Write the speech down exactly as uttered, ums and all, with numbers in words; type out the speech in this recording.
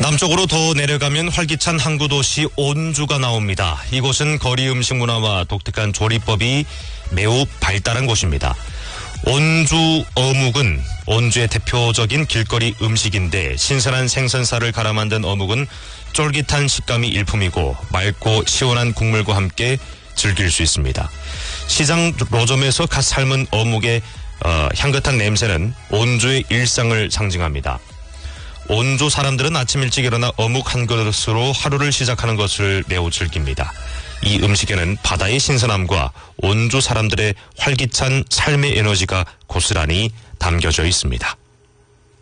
남쪽으로 더 내려가면 활기찬 항구 도시 온주가 나옵니다. 이곳은 거리 음식 문화와 독특한 조리법이 매우 발달한 곳입니다. 온주 어묵은 온주의 대표적인 길거리 음식인데 신선한 생선살을 갈아 만든 어묵은 쫄깃한 식감이 일품이고 맑고 시원한 국물과 함께 즐길 수 있습니다. 시장 로점에서 갓 삶은 어묵의 어, 향긋한 냄새는 온주의 일상을 상징합니다. 온주 사람들은 아침 일찍 일어나 어묵 한 그릇으로 하루를 시작하는 것을 매우 즐깁니다. 이 음식에는 바다의 신선함과 온주 사람들의 활기찬 삶의 에너지가 고스란히 담겨져 있습니다.